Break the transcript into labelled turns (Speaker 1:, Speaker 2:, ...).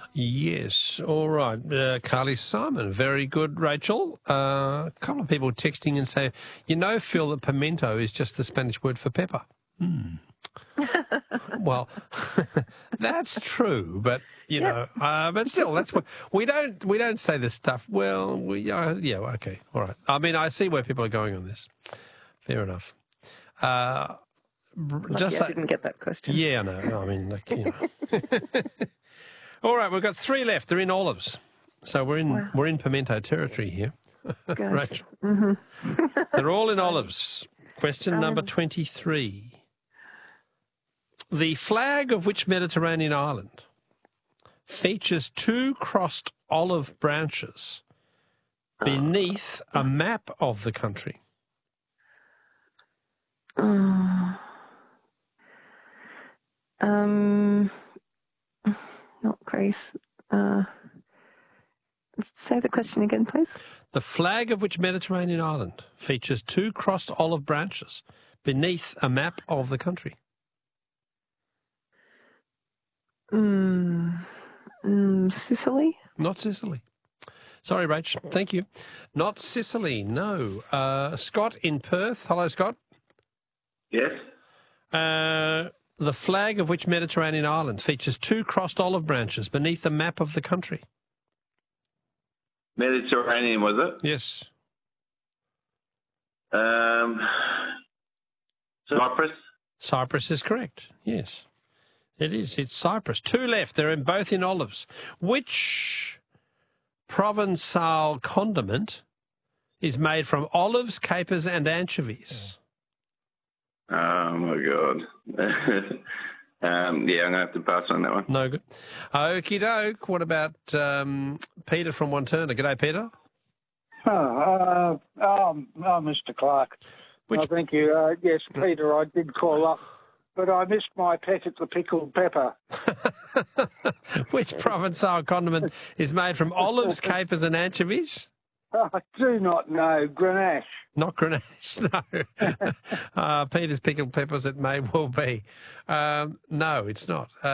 Speaker 1: Yes, all right. Carly Simon, very good, Rachel. A couple of people texting and say, Phil, that pimento is just the Spanish word for pepper. Well, that's true, but but still, that's what we don't say this stuff. Well, okay, all right. I mean, I see where people are going on this. Fair enough.
Speaker 2: I didn't get that question.
Speaker 1: Yeah, no. I mean, All right, we've got 3 left. They're in olives, so we're in pimento territory here.
Speaker 2: Gosh.
Speaker 1: Right. They're all in olives. Question number 23. The flag of which Mediterranean island features 2 crossed olive branches beneath a map of the country?
Speaker 2: Not Greece. Say the question again, please.
Speaker 1: The flag of which Mediterranean island features 2 crossed olive branches beneath a map of the country?
Speaker 2: Sicily?
Speaker 1: Not Sicily. Sorry, Rach. Thank you. Not Sicily, no. Scott in Perth. Hello, Scott.
Speaker 3: Yes.
Speaker 1: The flag of which Mediterranean island features 2 crossed olive branches beneath the map of the country?
Speaker 3: Mediterranean, was it?
Speaker 1: Yes.
Speaker 3: Cyprus?
Speaker 1: Cyprus is correct, yes. It is. It's Cyprus. 2 left. They're both in olives. Which Provençal condiment is made from olives, capers and anchovies?
Speaker 3: Oh, my God. I'm going to have to pass on that one.
Speaker 1: No good. Okie doke. What about Peter from Wantirna? G'day, Peter.
Speaker 4: Mr. Clark. Thank you. Yes, Peter, I did call up, but I missed my peck at the pickled pepper.
Speaker 1: Which Provençal condiment is made from olives, capers and anchovies?
Speaker 4: I do not know. Grenache.
Speaker 1: Not Grenache, no. Peter's pickled peppers, it may well be. No, it's not.